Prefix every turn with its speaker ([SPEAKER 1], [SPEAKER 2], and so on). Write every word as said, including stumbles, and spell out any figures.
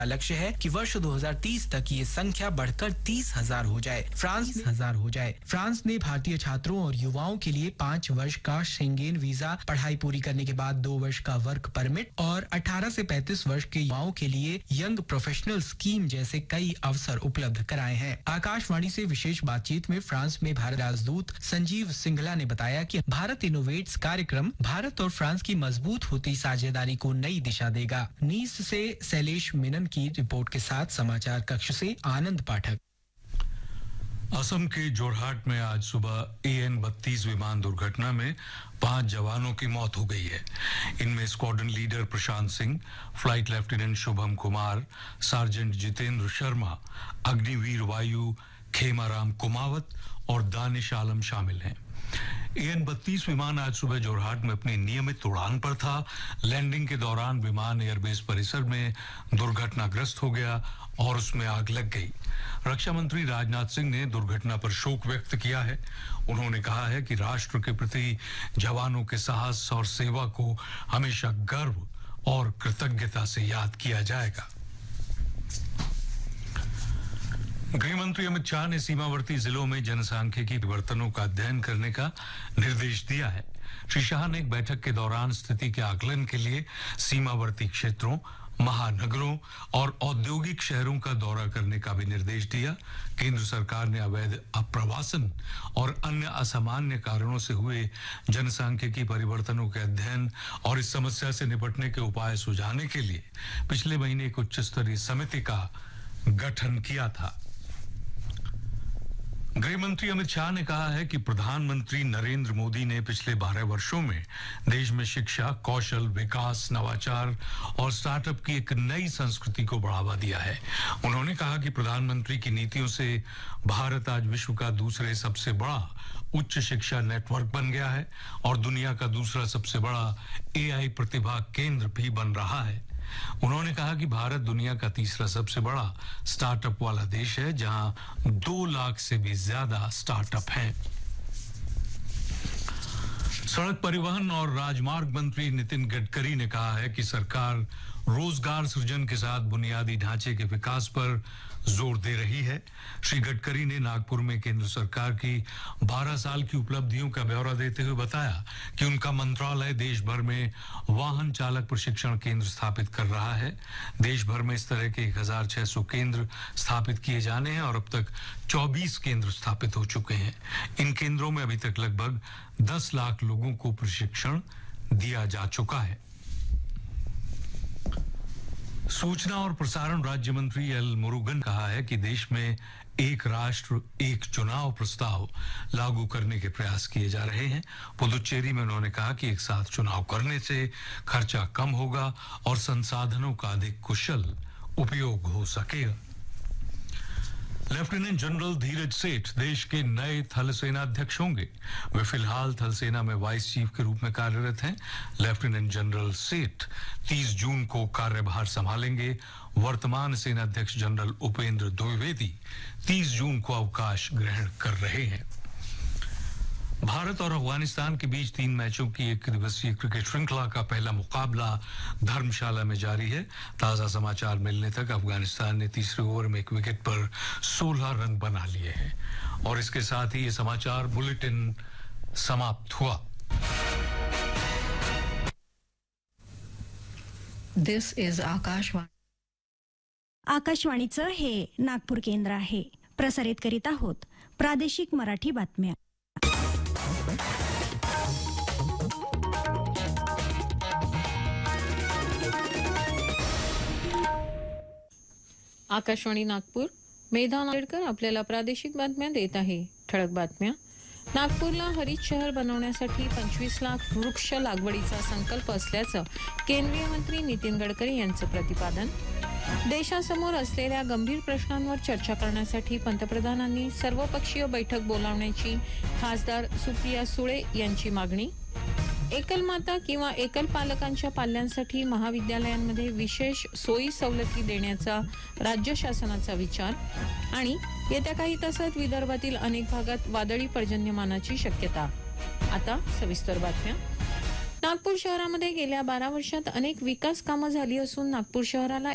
[SPEAKER 1] लक्ष्य है कि वर्ष दो हज़ार तीस तक ये संख्या बढ़कर तीस हजार हो जाए। फ्रांस हजार हो जाए। फ्रांस ने भारतीय छात्रों और युवाओं के लिए पाँच वर्ष का शेंगेन वीजा, पढ़ाई पूरी करने के बाद दो वर्ष का वर्क परमिट और अठारह से पैंतीस वर्ष के युवाओं के लिए यंग प्रोफेशनल स्कीम जैसे कई अवसर उपलब्ध कराए हैं। आकाशवाणी से विशेष बातचीत में फ्रांस में भारत राजदूत संजीव सिंघला ने बताया कि भारत इनोवेट्स कार्यक्रम भारत और फ्रांस की मजबूत होती साझेदारी को नई दिशा देगा। नीस से शैलेश मेनन की रिपोर्ट के साथ समाचार कक्ष से आनंद पाठक।
[SPEAKER 2] असम के जोरहाट में आज सुबह ए एन बत्तीस विमान दुर्घटना में पांच जवानों की मौत हो गई है। इनमें squadron leader Prashant Singh, flight lieutenant Shubham Kumar, sergeant Jitendra Sharma, Agniveer वायु खेमाराम कुमावत और दानिश आलम शामिल हैं। ए एन बत्तीस विमान आज सुबह जोरहाट में अपनी नियमित उड़ान पर था। लैंडिंग के दौरान विमान एयरबेस परिसर में दुर्घटनाग्रस्त हो गया और उसमें आग लग गई। रक्षा मंत्री राजनाथ सिंह ने दुर्घटना पर शोक व्यक्त किया है। उन्होंने कहा है कि राष्ट्र के प्रति जवानों के साहस और सेवा को हमेशा गर्व और कृतज्ञता से याद किया जाएगा। गृह मंत्री अमित शाह ने सीमावर्ती जिलों में जनसांख्यिकी परिवर्तनों का अध्ययन करने का निर्देश दिया है। श्री शाह ने एक बैठक के दौरान स्थिति के आकलन के लिए सीमावर्ती क्षेत्रों, महानगरों और औद्योगिक शहरों का दौरा करने का भी निर्देश दिया। केंद्र सरकार ने अवैध अप्रवासन और अन्य असामान्य कारणों से हुए जनसांख्यिकी परिवर्तनों के अध्ययन और इस समस्या से निपटने के उपाय सुझाने के लिए पिछले महीने एक उच्च स्तरीय समिति का गठन किया था। गृह मंत्री अमित शाह ने कहा है कि प्रधानमंत्री नरेंद्र मोदी ने पिछले बारह वर्षों में देश में शिक्षा, कौशल विकास, नवाचार और स्टार्टअप की एक नई संस्कृति को बढ़ावा दिया है। उन्होंने कहा कि प्रधानमंत्री की नीतियों से भारत आज विश्व का दूसरे सबसे बड़ा उच्च शिक्षा नेटवर्क बन गया है और दुनिया का दूसरा सबसे बड़ा ए आई प्रतिभा केंद्र भी बन रहा है। उन्होंने कहा कि भारत दुनिया का तीसरा सबसे बड़ा स्टार्टअप वाला देश है, जहां दो लाख से भी ज्यादा स्टार्टअप हैं। सड़क परिवहन और राजमार्ग मंत्री नितिन गडकरी ने कहा है कि सरकार रोजगार सृजन के साथ बुनियादी ढांचे के विकास पर जोर दे रही है। श्री गडकरी ने नागपुर में केंद्र सरकार की बारह साल की उपलब्धियों का ब्यौरा देते हुए बताया कि उनका मंत्रालय देश भर में वाहन चालक प्रशिक्षण केंद्र स्थापित कर रहा है। देश भर में इस तरह के एक हज़ार छह सौ केंद्र स्थापित किए जाने हैं और अब तक चौबीस केंद्र स्थापित हो चुके हैं। इन केंद्रों में अभी तक लगभग दस लाख लोगों को प्रशिक्षण दिया जा चुका है। सूचना और प्रसारण राज्य मंत्री एल मुरुगन ने कहा है कि देश में एक राष्ट्र एक चुनाव प्रस्ताव लागू करने के प्रयास किए जा रहे हैं। पुदुचेरी में उन्होंने कहा कि एक साथ चुनाव करने से खर्चा कम होगा और संसाधनों का अधिक कुशल उपयोग हो सकेगा। लेफ्टिनेंट जनरल धीरज सेठ देश के नए थल सेना अध्यक्ष होंगे। वे फिलहाल थल सेना में वाइस चीफ के रूप में कार्यरत हैं। लेफ्टिनेंट जनरल सेठ तीस जून को कार्यभार संभालेंगे। वर्तमान सेना अध्यक्ष जनरल उपेंद्र द्विवेदी तीस जून को अवकाश ग्रहण कर रहे हैं। भारत और अफगानिस्तान के बीच तीन मैचों की एक दिवसीय क्रिकेट श्रृंखला का पहला मुकाबला धर्मशाला में जारी है। ताजा समाचार मिलने तक अफगानिस्तान ने तीसरे ओवर में एक विकेट पर सोलह रन बना लिए हैं। और इसके साथ ही ये समाचार बुलेटिन समाप्त हुआ।
[SPEAKER 3] This is Akashvani.
[SPEAKER 4] आकाशवाणीचं हे नागपूर केंद्र आहे। प्रसारित करीत आहोत प्रादेशिक मराठी बातम्या।
[SPEAKER 3] आकाशवाणी नागपूर, मेधा नागेडकर आपल्याला प्रादेशिक बातम्या देत आहे। ठळक बातम्या। नागपूरला हरित शहर बनवण्यासाठी पंचवीस लाख वृक्ष लागवडीचा संकल्प असल्याचं केंद्रीय मंत्री नितीन गडकरी यांचं प्रतिपादन। देशासमोर असलेल्या गंभीर प्रश्नांवर चर्चा करण्यासाठी पंतप्रधानांनी सर्वपक्षीय बैठक बोलावण्याची खासदार सुप्रिया सुळे यांची मागणी। एकल माता किंवा एकल पालकांच्या पाल्यांसाठी महाविद्यालयांमध्ये विशेष सोयी सवलती देण्याचा राज्य शासनाचा विचार। आणि येत्या काही तासात विदर्भातील अनेक भागात वादळी पर्जन्यमानाची शक्यता। आता सविस्तर बातम्या। नागपूर शहरामध्ये गेल्या बारा वर्षात अनेक विकास कामं झाली असून नागपूर शहराला